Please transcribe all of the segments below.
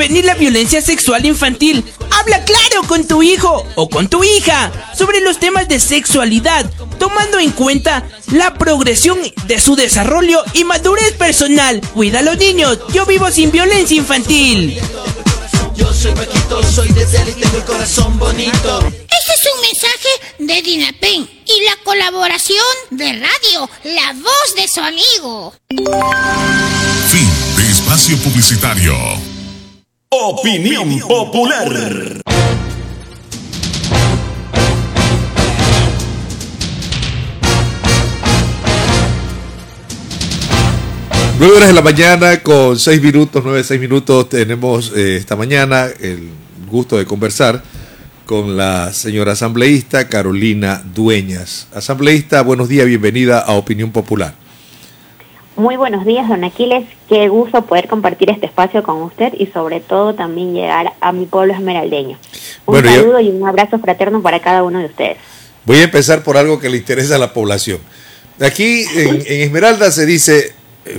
prevenir la violencia sexual infantil. Habla claro con tu hijo o con tu hija sobre los temas de sexualidad, tomando en cuenta la progresión de su desarrollo y madurez personal. Cuida a los niños. Yo vivo sin violencia infantil. Yo soy Paquito, soy de Cali, tengo el corazón bonito. Este es un mensaje de Dinapen y la colaboración de radio, la voz de su amigo. Fin de espacio publicitario. Opinión popular. Nueve horas de la mañana con 6 minutos, 9-6 minutos. Tenemos esta mañana el gusto de conversar con la señora asambleísta Carolina Dueñas. Asambleísta, buenos días, bienvenida a Opinión Popular. Muy buenos días, don Aquiles. Qué gusto poder compartir este espacio con usted y sobre todo también llegar a mi pueblo esmeraldeño. Un saludo y un abrazo fraterno para cada uno de ustedes. Voy a empezar por algo que le interesa a la población. Aquí en Esmeralda se dice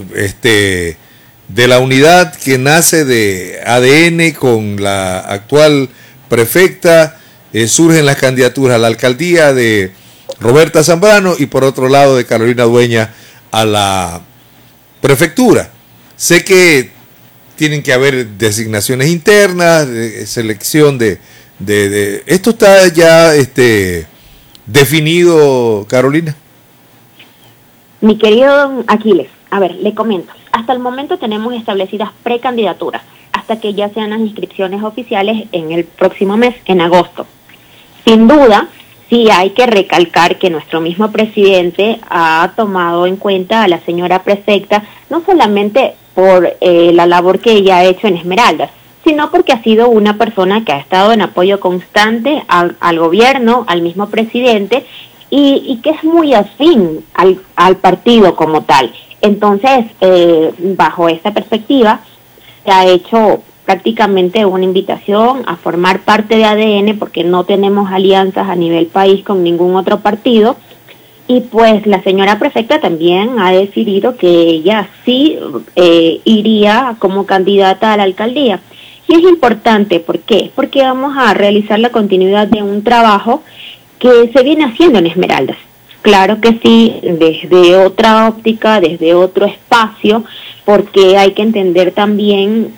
de la unidad que nace de ADN con la actual prefecta, surgen las candidaturas a la alcaldía de Roberta Zambrano y por otro lado de Carolina Dueñas a la prefectura. Sé que tienen que haber designaciones internas, selección de ¿esto está ya definido, Carolina? Mi querido don Aquiles, a ver, le comento. Hasta el momento tenemos establecidas precandidaturas, hasta que ya sean las inscripciones oficiales en el próximo mes, en agosto. Sin duda, sí hay que recalcar que nuestro mismo presidente ha tomado en cuenta a la señora prefecta, no solamente por la labor que ella ha hecho en Esmeraldas, sino porque ha sido una persona que ha estado en apoyo constante al gobierno, al mismo presidente, y que es muy afín al partido como tal. Entonces, bajo esta perspectiva, se ha hecho prácticamente una invitación a formar parte de ADN, porque no tenemos alianzas a nivel país con ningún otro partido, y pues la señora prefecta también ha decidido que ella sí iría como candidata a la alcaldía. Y es importante, ¿por qué? Porque vamos a realizar la continuidad de un trabajo que se viene haciendo en Esmeraldas. Claro que sí, desde otra óptica, desde otro espacio, porque hay que entender también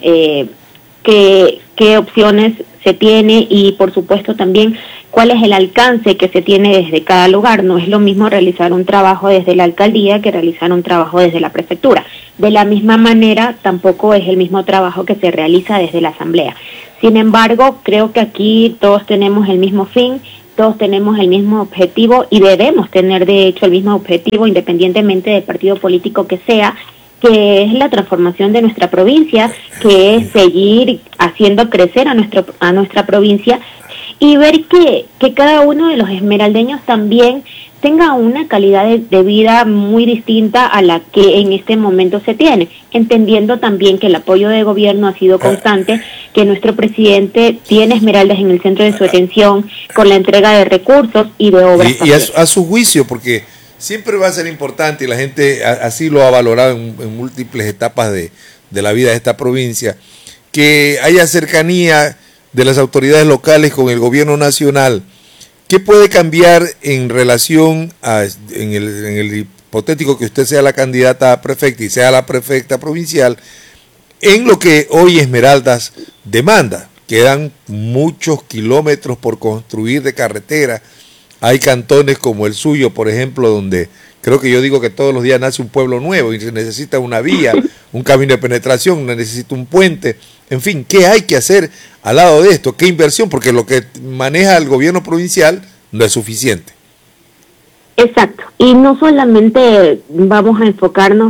qué opciones se tiene y por supuesto también cuál es el alcance que se tiene desde cada lugar. No es lo mismo realizar un trabajo desde la alcaldía que realizar un trabajo desde la prefectura. De la misma manera, tampoco es el mismo trabajo que se realiza desde la asamblea. Sin embargo, creo que aquí todos tenemos el mismo fin, todos tenemos el mismo objetivo y debemos tener de hecho el mismo objetivo independientemente del partido político que sea, que es la transformación de nuestra provincia, que es seguir haciendo crecer a nuestra provincia y ver que cada uno de los esmeraldeños también tenga una calidad de vida muy distinta a la que en este momento se tiene, entendiendo también que el apoyo de gobierno ha sido constante, que nuestro presidente tiene Esmeraldas en el centro de su atención con la entrega de recursos y de obras. Y a su juicio, porque siempre va a ser importante y la gente así lo ha valorado en múltiples etapas de la vida de esta provincia, que haya cercanía de las autoridades locales con el gobierno nacional. ¿Qué puede cambiar en relación en el hipotético que usted sea la candidata a prefecta y sea la prefecta provincial, en lo que hoy Esmeraldas demanda? Quedan muchos kilómetros por construir de carretera. Hay cantones como el suyo, por ejemplo, donde creo que yo digo que todos los días nace un pueblo nuevo y se necesita una vía, un camino de penetración, necesita un puente. En fin, ¿qué hay que hacer al lado de esto? ¿Qué inversión? Porque lo que maneja el gobierno provincial no es suficiente. Exacto. Y no solamente vamos a enfocarnos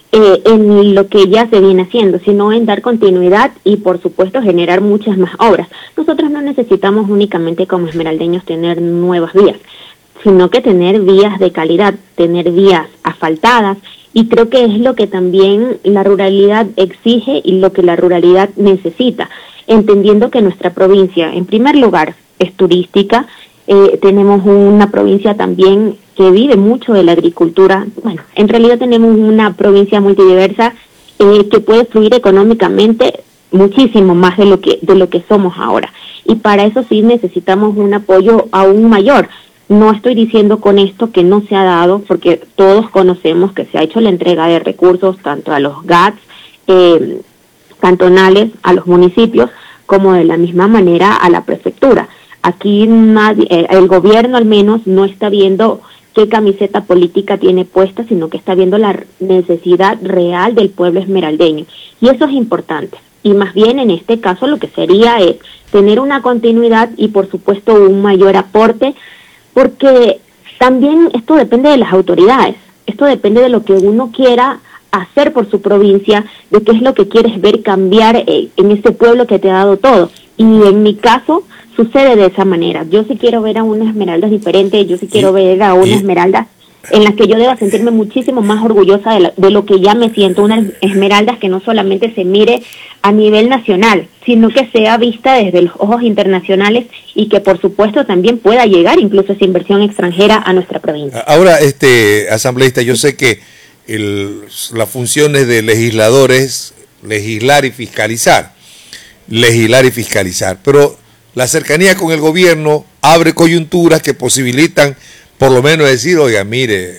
en lo que ya se viene haciendo, sino en dar continuidad y, por supuesto, generar muchas más obras. Nosotros no necesitamos únicamente como esmeraldeños tener nuevas vías, sino que tener vías de calidad, tener vías asfaltadas, y creo que es lo que también la ruralidad exige y lo que la ruralidad necesita, entendiendo que nuestra provincia, en primer lugar, es turística. Tenemos una provincia también que vive mucho de la agricultura. Bueno, en realidad tenemos una provincia multidiversa que puede fluir económicamente muchísimo más de lo que somos ahora. Y para eso sí necesitamos un apoyo aún mayor. No estoy diciendo con esto que no se ha dado, porque todos conocemos que se ha hecho la entrega de recursos tanto a los GATS cantonales, a los municipios, como de la misma manera a la prefectura. Aquí el gobierno al menos no está viendo qué camiseta política tiene puesta, sino que está viendo la necesidad real del pueblo esmeraldeño. Y eso es importante. Y más bien en este caso lo que sería es tener una continuidad y por supuesto un mayor aporte, porque también esto depende de las autoridades, esto depende de lo que uno quiera hacer por su provincia, de qué es lo que quieres ver cambiar en ese pueblo que te ha dado todo. Y en mi caso sucede de esa manera. Yo sí quiero ver a una Esmeraldas diferente, yo sí quiero ver a una Esmeraldas en la que yo deba sentirme muchísimo más orgullosa de lo que ya me siento, una Esmeraldas que no solamente se mire a nivel nacional, sino que sea vista desde los ojos internacionales y que por supuesto también pueda llegar incluso esa inversión extranjera a nuestra provincia. Ahora, asambleísta, yo sé que las funciones de legisladores, legislar y fiscalizar, pero la cercanía con el gobierno abre coyunturas que posibilitan por lo menos decir, oiga, mire,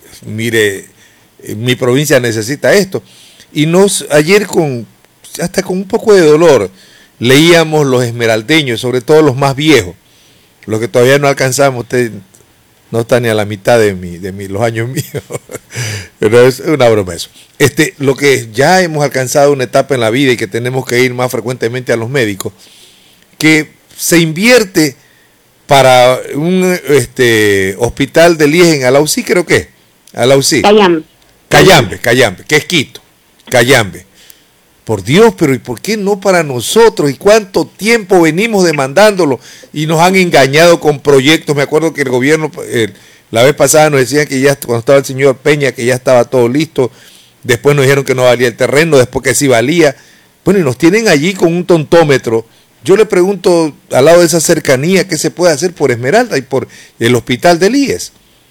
mi provincia necesita esto. Y ayer hasta con un poco de dolor leíamos los esmeraldeños, sobre todo los más viejos, los que todavía no alcanzamos, usted no está ni a la mitad de los años míos, pero es una broma eso. Lo que ya hemos alcanzado una etapa en la vida y que tenemos que ir más frecuentemente a los médicos, que se invierte para un hospital de IES en Alausí, creo que Alausí. Cayambe, que es Quito, Cayambe. Por Dios, pero ¿y por qué no para nosotros? ¿Y cuánto tiempo venimos demandándolo? Y nos han engañado con proyectos. Me acuerdo que el gobierno, la vez pasada nos decían que ya, cuando estaba el señor Peña, que ya estaba todo listo. Después nos dijeron que no valía el terreno, después que sí valía. Bueno, y nos tienen allí con un tontómetro. Yo le pregunto, al lado de esa cercanía, ¿qué se puede hacer por Esmeralda y por el hospital del IES?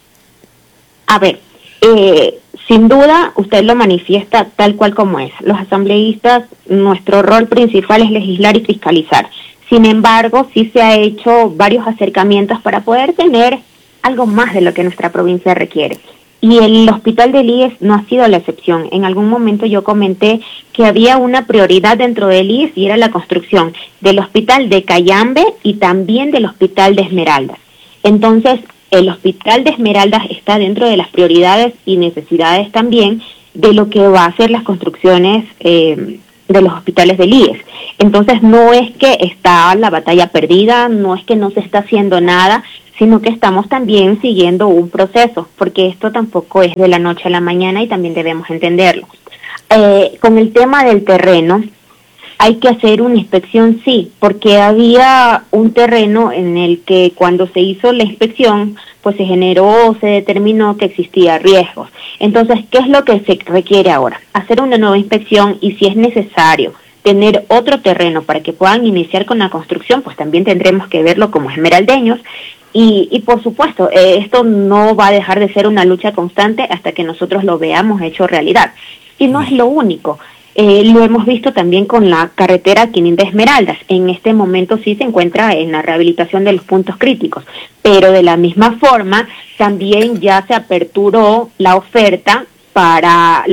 A ver, sin duda usted lo manifiesta tal cual como es. Los asambleístas, nuestro rol principal es legislar y fiscalizar. Sin embargo, sí se ha hecho varios acercamientos para poder tener algo más de lo que nuestra provincia requiere. Y el hospital del IES no ha sido la excepción. En algún momento yo comenté que había una prioridad dentro del IES y era la construcción del hospital de Cayambe y también del hospital de Esmeraldas. Entonces, el hospital de Esmeraldas está dentro de las prioridades y necesidades también de lo que va a ser las construcciones de los hospitales del IES. Entonces, no es que está la batalla perdida, no es que no se está haciendo nada, sino que estamos también siguiendo un proceso, porque esto tampoco es de la noche a la mañana y también debemos entenderlo. Con el tema del terreno, hay que hacer una inspección, sí, porque había un terreno en el que cuando se hizo la inspección, pues se determinó que existía riesgos. Entonces, ¿qué es lo que se requiere ahora? Hacer una nueva inspección y si es necesario tener otro terreno para que puedan iniciar con la construcción, pues también tendremos que verlo como esmeraldeños. Y por supuesto, esto no va a dejar de ser una lucha constante hasta que nosotros lo veamos hecho realidad. Y no es lo único. Lo hemos visto también con la carretera Quininda Esmeraldas. En este momento sí se encuentra en la rehabilitación de los puntos críticos, pero de la misma forma también ya se aperturó la oferta para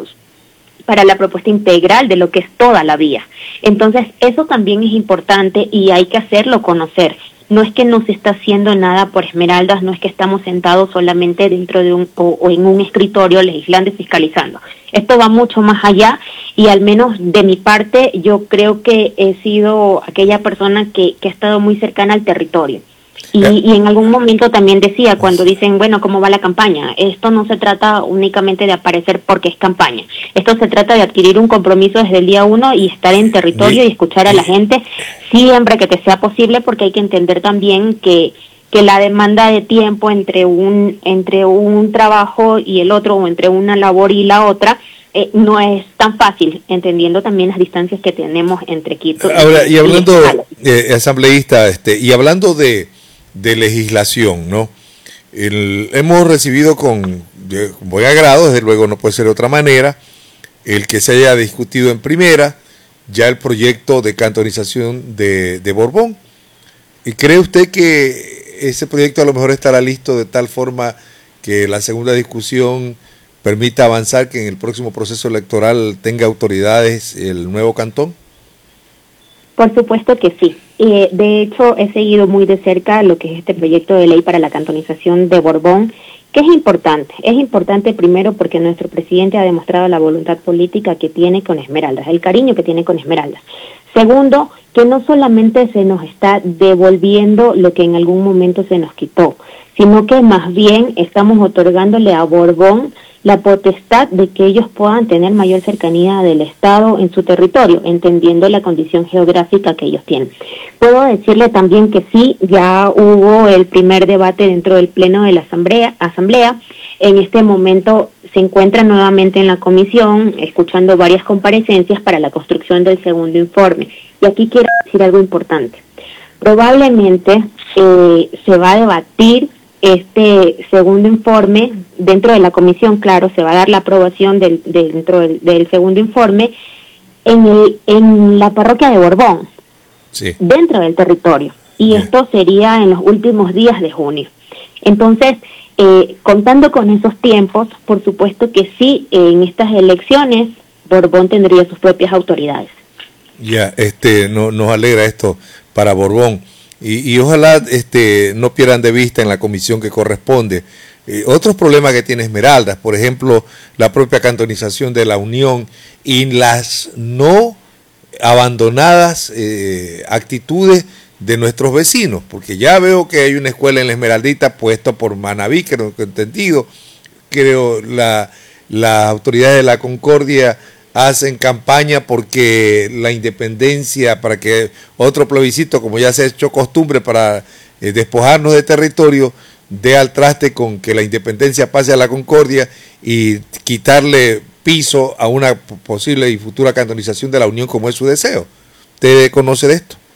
la propuesta integral de lo que es toda la vía. Entonces, eso también es importante y hay que hacerlo conocer. No es que no se está haciendo nada por Esmeraldas, no es que estamos sentados solamente dentro de o en un escritorio legislando y fiscalizando. Esto va mucho más allá y al menos de mi parte yo creo que he sido aquella persona que ha estado muy cercana al territorio. Y en algún momento también decía, cuando dicen, bueno, ¿cómo va la campaña? Esto no se trata únicamente de aparecer porque es campaña. Esto se trata de adquirir un compromiso desde el día 1 y estar en territorio y escuchar a la gente siempre que te sea posible, porque hay que entender también que la demanda de tiempo entre un trabajo y el otro, o entre una labor y la otra, no es tan fácil, entendiendo también las distancias que tenemos entre Quito y hablando, asambleísta, y hablando de legislación, ¿no? Hemos recibido con buen agrado, desde luego no puede ser de otra manera, el que se haya discutido en primera ya el proyecto de cantonización de Borbón. ¿Y cree usted que ese proyecto a lo mejor estará listo de tal forma que la segunda discusión permita avanzar, que en el próximo proceso electoral tenga autoridades el nuevo cantón? Por supuesto que sí. De hecho, he seguido muy de cerca lo que es este proyecto de ley para la cantonización de Borbón, que es importante. Es importante primero porque nuestro presidente ha demostrado la voluntad política que tiene con Esmeraldas, el cariño que tiene con Esmeraldas. Segundo, que no solamente se nos está devolviendo lo que en algún momento se nos quitó, sino que más bien estamos otorgándole a Borbón la potestad de que ellos puedan tener mayor cercanía del Estado en su territorio, entendiendo la condición geográfica que ellos tienen. Puedo decirle también que sí, ya hubo el primer debate dentro del Pleno de la Asamblea. En este momento se encuentra nuevamente en la comisión, escuchando varias comparecencias para la construcción del segundo informe. Y aquí quiero decir algo importante. Probablemente se va a debatir este segundo informe dentro de la comisión. Claro, se va a dar la aprobación dentro del segundo informe en la parroquia de Borbón, sí, dentro del territorio, y bien, esto sería en los últimos días de junio. Entonces, contando con esos tiempos, por supuesto que sí, en estas elecciones Borbón tendría sus propias autoridades. Ya, nos alegra esto para Borbón. Y ojalá no pierdan de vista en la comisión que corresponde otros problemas que tiene Esmeraldas, por ejemplo, la propia cantonización de la Unión y las no abandonadas actitudes de nuestros vecinos, porque ya veo que hay una escuela en la Esmeraldita puesta por Manaví, que no he entendido. Creo las autoridades de la Concordia hacen campaña porque la independencia, para que otro plebiscito, como ya se ha hecho costumbre para despojarnos de territorio, dé al traste con que la independencia pase a la Concordia y quitarle piso a una posible y futura cantonización de la Unión, como es su deseo. ¿Usted conoce de esto?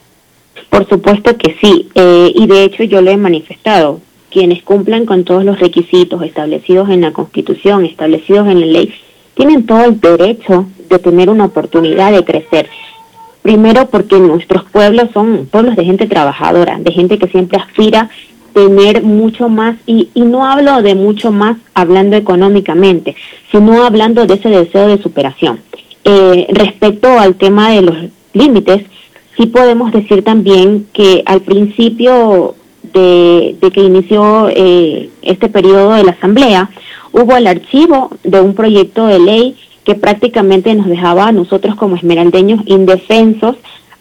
Por supuesto que sí, y de hecho yo lo he manifestado. Quienes cumplan con todos los requisitos establecidos en la Constitución, establecidos en la ley, tienen todo el derecho de tener una oportunidad de crecer. Primero porque nuestros pueblos son pueblos de gente trabajadora, de gente que siempre aspira a tener mucho más, y no hablo de mucho más hablando económicamente, sino hablando de ese deseo de superación. Respecto al tema de los límites, sí podemos decir también que al principio de que inició este periodo de la Asamblea, hubo el archivo de un proyecto de ley que prácticamente nos dejaba a nosotros como esmeraldeños indefensos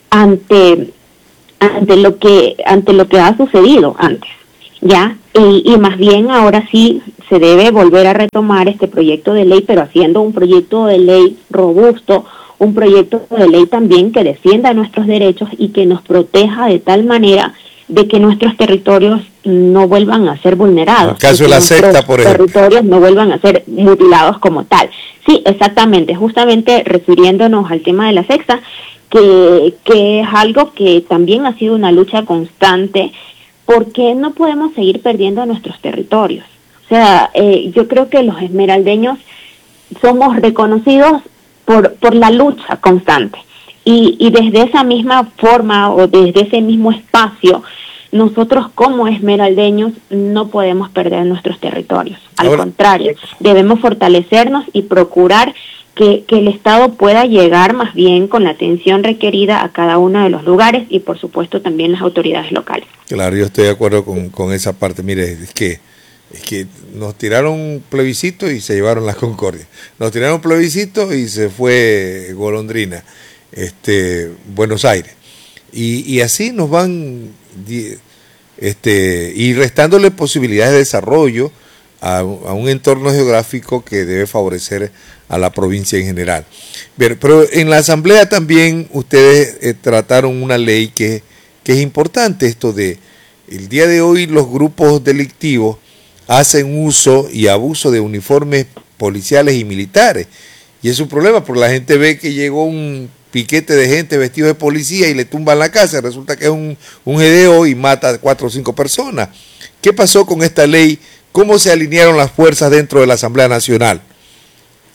ante lo que ha sucedido antes, ¿ya? Y más bien ahora sí se debe volver a retomar este proyecto de ley, pero haciendo un proyecto de ley robusto, un proyecto de ley también que defienda nuestros derechos y que nos proteja de tal manera de que nuestros territorios no vuelvan a ser vulnerados. En el caso de la secta, por ejemplo. Territorios no vuelvan a ser mutilados como tal. Sí, exactamente, justamente refiriéndonos al tema de la secta, que es algo que también ha sido una lucha constante, porque no podemos seguir perdiendo nuestros territorios. O sea, yo creo que los esmeraldeños somos reconocidos por la lucha constante. Y desde esa misma forma o desde ese mismo espacio, nosotros como esmeraldeños no podemos perder nuestros territorios. Al contrario, debemos fortalecernos y procurar que el Estado pueda llegar más bien con la atención requerida a cada uno de los lugares y por supuesto también las autoridades locales. Claro, yo estoy de acuerdo con esa parte. Mire, es que nos tiraron un plebiscito y se llevaron la Concordia. Nos tiraron un plebiscito y se fue Golondrina, Buenos Aires. Y así nos van y restándole posibilidades de desarrollo a un entorno geográfico que debe favorecer a la provincia en general. Pero en la Asamblea también ustedes trataron una ley que es importante, esto de el día de hoy los grupos delictivos hacen uso y abuso de uniformes policiales y militares. Y es un problema porque la gente ve que llegó un piquete de gente vestido de policía y le tumban la casa, resulta que es un gedeo y mata a 4 o 5 personas. ¿Qué pasó con esta ley? ¿Cómo se alinearon las fuerzas dentro de la Asamblea Nacional?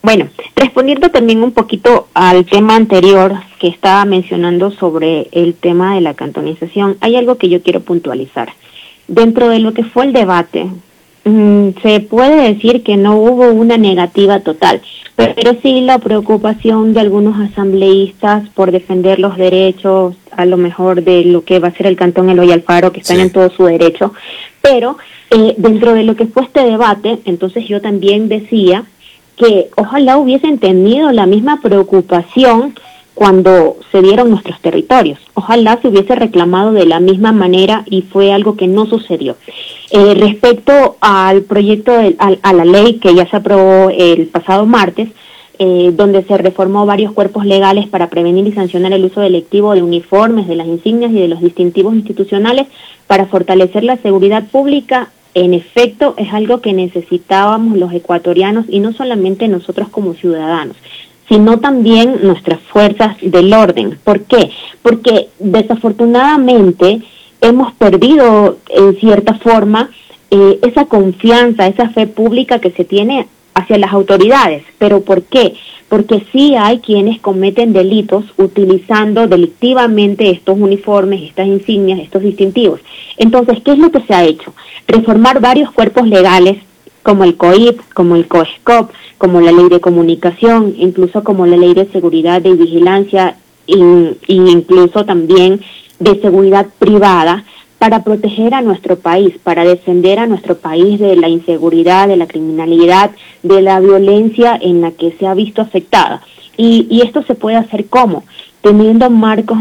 Bueno, respondiendo también un poquito al tema anterior que estaba mencionando sobre el tema de la cantonización, hay algo que yo quiero puntualizar. Dentro de lo que fue el debate, se puede decir que no hubo una negativa total, pero sí la preocupación de algunos asambleístas por defender los derechos, a lo mejor de lo que va a ser el Cantón Eloy Alfaro, que están en todo su derecho, pero dentro de lo que fue este debate, entonces yo también decía que ojalá hubiesen tenido la misma preocupación cuando se dieron nuestros territorios. Ojalá se hubiese reclamado de la misma manera y fue algo que no sucedió. Respecto al proyecto, a la ley que ya se aprobó el pasado martes, donde se reformó varios cuerpos legales para prevenir y sancionar el uso delictivo de uniformes, de las insignias y de los distintivos institucionales para fortalecer la seguridad pública, en efecto es algo que necesitábamos los ecuatorianos y no solamente nosotros como ciudadanos, sino también nuestras fuerzas del orden. ¿Por qué? Porque desafortunadamente hemos perdido en cierta forma esa confianza, esa fe pública que se tiene hacia las autoridades. ¿Pero por qué? Porque sí hay quienes cometen delitos utilizando delictivamente estos uniformes, estas insignias, estos distintivos. Entonces, ¿qué es lo que se ha hecho? Reformar varios cuerpos legales, como el COIP, como el COESCOP, como la Ley de Comunicación, incluso como la Ley de Seguridad y Vigilancia, e incluso también de seguridad privada, para proteger a nuestro país, para defender a nuestro país de la inseguridad, de la criminalidad, de la violencia en la que se ha visto afectada. Y esto se puede hacer ¿cómo? Teniendo marcos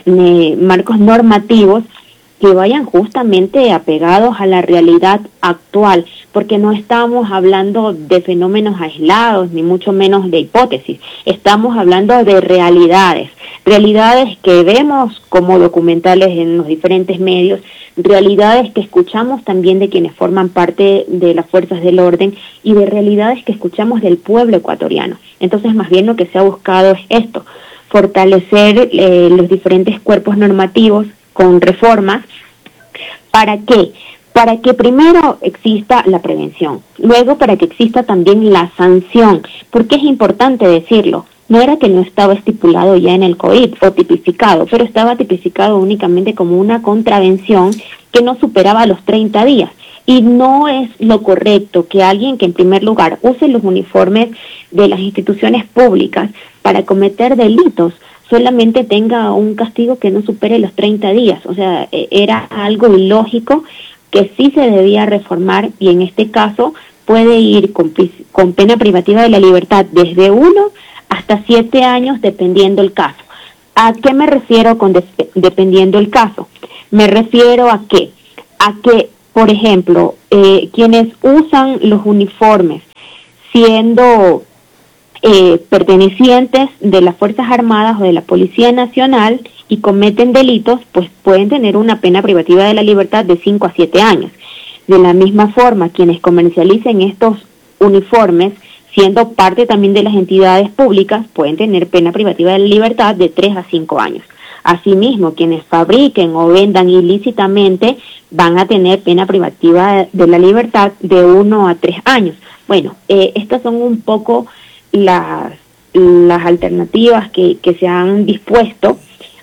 normativos que vayan justamente apegados a la realidad actual, porque no estamos hablando de fenómenos aislados, ni mucho menos de hipótesis, estamos hablando de realidades que vemos como documentales en los diferentes medios, realidades que escuchamos también de quienes forman parte de las fuerzas del orden y de realidades que escuchamos del pueblo ecuatoriano. Entonces, más bien lo que se ha buscado es esto, fortalecer los diferentes cuerpos normativos con reformas. ¿Para qué? Para que primero exista la prevención, luego para que exista también la sanción, porque es importante decirlo, no era que no estaba estipulado ya en el COIP o tipificado, pero estaba tipificado únicamente como una contravención que no superaba los 30 días. Y no es lo correcto que alguien que en primer lugar use los uniformes de las instituciones públicas para cometer delitos solamente tenga un castigo que no supere los 30 días. O sea, era algo ilógico que sí se debía reformar y en este caso puede ir con pena privativa de la libertad desde 1 hasta 7 años dependiendo el caso. ¿A qué me refiero con dependiendo el caso? Me refiero a que, por ejemplo, quienes usan los uniformes siendo pertenecientes de las Fuerzas Armadas o de la Policía Nacional y cometen delitos, pues pueden tener una pena privativa de la libertad de 5 a 7 años. De la misma forma, quienes comercialicen estos uniformes, siendo parte también de las entidades públicas, pueden tener pena privativa de la libertad de 3 a 5 años. Asimismo, quienes fabriquen o vendan ilícitamente van a tener pena privativa de la libertad de 1 a 3 años. Bueno, estas son un poco las alternativas que se han dispuesto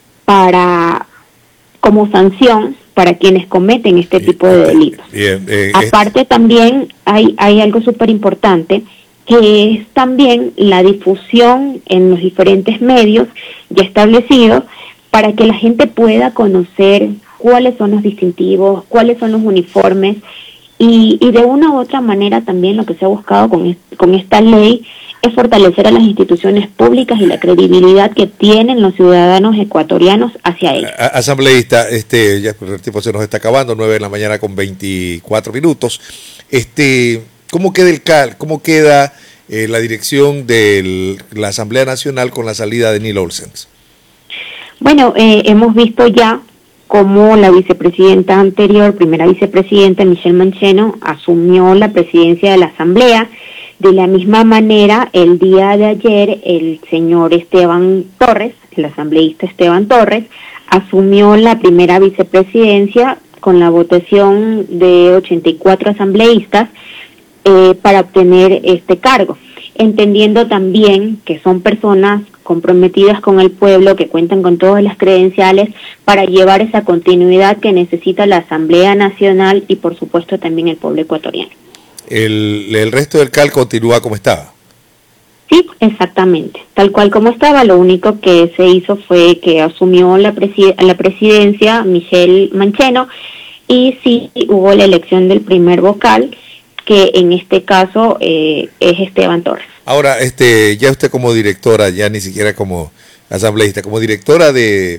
como sanción para quienes cometen este tipo de delitos. Aparte también hay algo súper importante, que es también la difusión en los diferentes medios ya establecidos para que la gente pueda conocer cuáles son los distintivos, cuáles son los uniformes y de una u otra manera también lo que se ha buscado con esta ley es fortalecer a las instituciones públicas y la credibilidad que tienen los ciudadanos ecuatorianos hacia ellas. Asambleísta, ya el tiempo se nos está acabando, 9 de la mañana con 24 minutos. ¿Cómo queda la dirección de la Asamblea Nacional con la salida de Neil Olsens? Bueno, hemos visto ya cómo la vicepresidenta anterior, primera vicepresidenta Michelle Mancheno, asumió la presidencia de la Asamblea. De la misma manera, el día de ayer, el señor Esteban Torres, el asambleísta Esteban Torres, asumió la primera vicepresidencia con la votación de 84 asambleístas para obtener este cargo. entendiendo también que son personas comprometidas con el pueblo, que cuentan con todas las credenciales para llevar esa continuidad que necesita la Asamblea Nacional y por supuesto también el pueblo ecuatoriano. El resto del CAL continúa como estaba. Sí, exactamente, tal cual como estaba. Lo único que se hizo fue que asumió la presidencia Michelle Mancheno, y sí hubo la elección del primer vocal, que en este caso es Esteban Torres. Ahora, ya usted como directora, ya ni siquiera como asambleísta, como directora de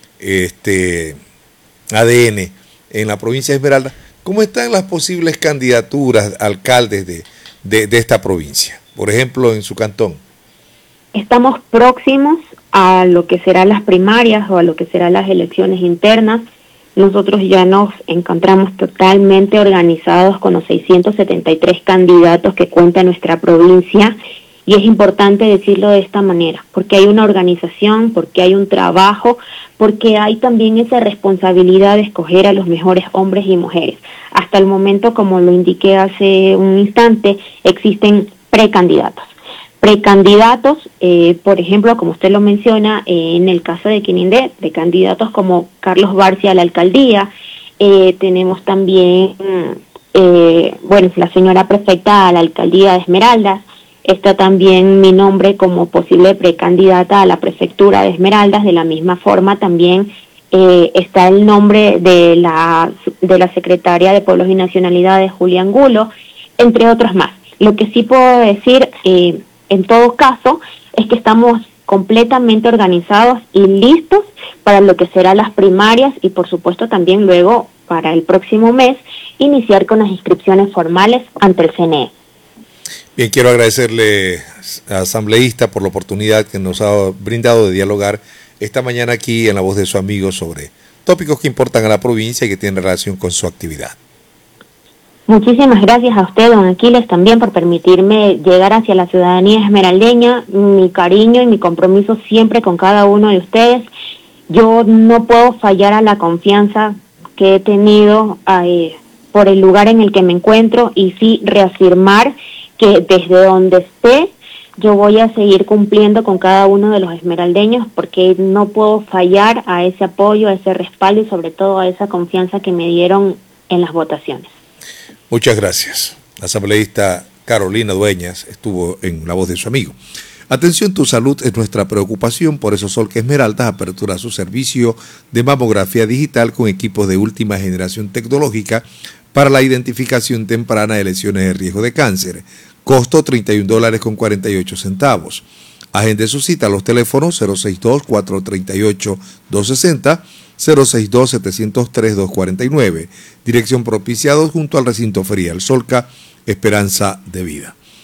ADN en la provincia de Esmeraldas, ¿cómo están las posibles candidaturas a alcaldes de esta provincia? Por ejemplo, en su cantón. Estamos próximos a lo que serán las primarias o a lo que serán las elecciones internas. Nosotros ya nos encontramos totalmente organizados con los 673 candidatos que cuenta nuestra provincia, y es importante decirlo de esta manera, porque hay una organización, porque hay un trabajo, porque hay también esa responsabilidad de escoger a los mejores hombres y mujeres. Hasta el momento, como lo indiqué hace un instante, existen precandidatos. Por ejemplo, como usted lo menciona, en el caso de Quinindé, de candidatos como Carlos Barcia a la alcaldía, tenemos también, la señora prefecta a la alcaldía de Esmeraldas, está también mi nombre como posible precandidata a la prefectura de Esmeraldas. De la misma forma también está el nombre de la secretaria de Pueblos y Nacionalidades, Julia Angulo, entre otros más. Lo que sí puedo decir, en todo caso, es que estamos completamente organizados y listos para lo que serán las primarias y por supuesto también luego para el próximo mes iniciar con las inscripciones formales ante el CNE. Bien, quiero agradecerle a asambleísta por la oportunidad que nos ha brindado de dialogar esta mañana aquí en La Voz de su Amigo sobre tópicos que importan a la provincia y que tienen relación con su actividad. Muchísimas gracias a usted, don Aquiles, también por permitirme llegar hacia la ciudadanía esmeraldeña. Mi cariño y mi compromiso siempre con cada uno de ustedes. Yo no puedo fallar a la confianza que he tenido por el lugar en el que me encuentro, y sí reafirmar que desde donde esté yo voy a seguir cumpliendo con cada uno de los esmeraldeños, porque no puedo fallar a ese apoyo, a ese respaldo y sobre todo a esa confianza que me dieron en las votaciones. Muchas gracias. La asambleísta Carolina Dueñas estuvo en La Voz de su Amigo. Atención, tu salud es nuestra preocupación, por eso Solca Esmeraldas apertura su servicio de mamografía digital con equipos de última generación tecnológica para la identificación temprana de lesiones de riesgo de cáncer. Costo $31.48. Agende su cita a los teléfonos 062-438-260, 062-703-249. Dirección Propiciados junto al recinto ferial Solca, Esperanza de Vida.